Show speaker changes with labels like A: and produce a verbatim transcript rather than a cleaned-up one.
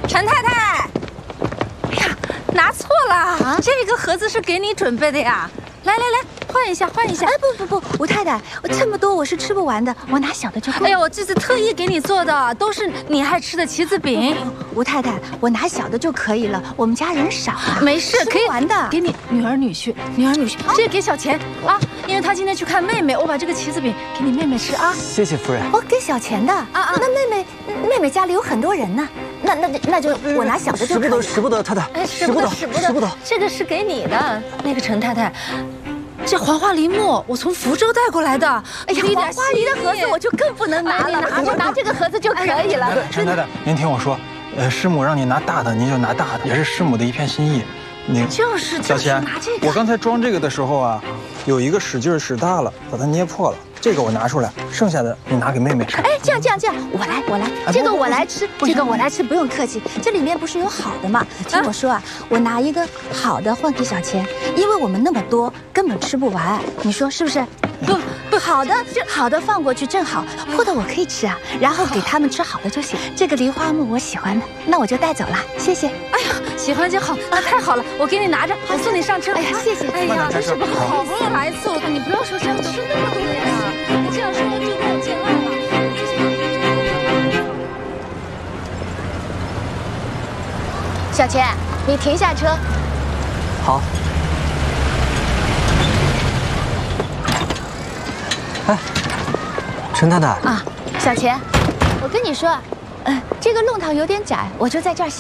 A: 陈太太，哎呀，拿错了，啊、这个盒子是给你准备的呀。来来来，换一下，换一下。
B: 哎，不不不，吴太太，我这么多我是吃不完的，我拿小的就够。
A: 哎呀，我这次特意给你做的，都是你爱吃的棋子饼。
B: 吴太太，我拿小的就可以了，我们家人少啊。
A: 没事，可以
B: 玩的。
A: 给你女儿女婿，女儿女婿，这个给小钱啊，因为他今天去看妹妹，我把这个棋子饼给你妹妹吃啊。
C: 谢谢夫人。
B: 哦，给小钱的啊啊，那妹妹妹妹家里有很多人呢。 那那那就我拿小的就可以了。
C: 使不得，使不得，太太，
A: 哎，使不得，使不得，使不得。这个是给你的，那个陈太太，这黄花梨木我从福州带过来的。
B: 哎呀，黄花梨的盒子我就更不能拿了，拿就拿这个盒子就可以了。
C: 陈太太，您听我说，呃，师母让你拿大的，您就拿大的，也是师母的一片心意。那
A: 就是
C: 小钱，我刚才装这个的时候啊，有一个使劲使大了，把它捏破了。 这个我拿出来，剩下的你拿给妹妹吃。
B: 哎，这样这样这样，我来我来，这个我来吃，这个我来吃，不用客气。这里面不是有好的吗？听我说啊，我拿一个好的换给小钱，因为我们那么多，根本吃不完。你说是不是？不不，好的就好的放过去正好，破的我可以吃啊，然后给他们吃好的就行。这个梨花木我喜欢的，那我就带走了，谢谢。哎
A: 呀，喜欢就好，那太好了，我给你拿着，我送你上车。
B: 哎呀，谢谢。
A: 哎呀，真是好不容易来一次，你不要说这样吃那么多呀。 你这样说就跟我见外了。
B: 小钱，你停下车。
C: 好。哎，陈太太
B: 啊，小钱，我跟你说，呃，这个弄堂有点窄，我就在这儿。